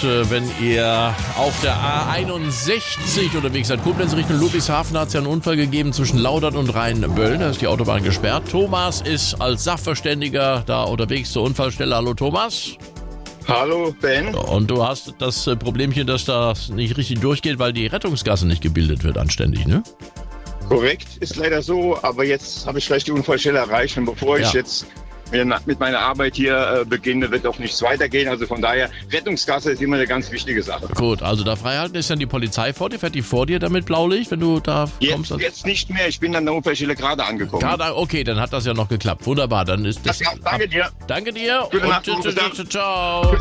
wenn ihr auf der A61 unterwegs seid, Koblenz Richtung Ludwigshafen, hat es ja einen Unfall gegeben zwischen Laudern und Rheinböllen. Da ist die Autobahn gesperrt. Thomas ist als Sachverständiger da unterwegs zur Unfallstelle. Hallo Thomas. Hallo Ben. Und du hast das Problemchen, dass das nicht richtig durchgeht, weil die Rettungsgasse nicht gebildet wird anständig, ne? Korrekt, ist leider so, aber jetzt habe ich gleich die Unfallstelle erreicht und bevor ich jetzt mit meiner Arbeit hier beginne, wird auch nichts weitergehen. Also von daher, Rettungsgasse ist immer eine ganz wichtige Sache. Gut, also da freihalten ist dann die Polizei vor dir, fährt die vor dir damit Blaulicht, wenn du da kommst? Jetzt nicht mehr, ich bin an der Unfallstelle gerade angekommen. Okay, dann hat das ja noch geklappt. Wunderbar, dann ist das... Danke dir. Danke dir Gute Nacht, und ciao.